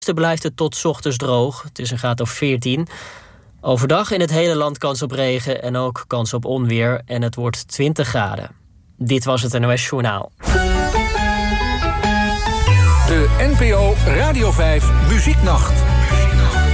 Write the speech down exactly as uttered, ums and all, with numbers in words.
blijft het tot 's ochtends droog. Het is een graad of veertien. Overdag in het hele land kans op regen en ook kans op onweer. En het wordt twintig graden. Dit was het N O S Journaal. De N P O Radio vijf Muzieknacht.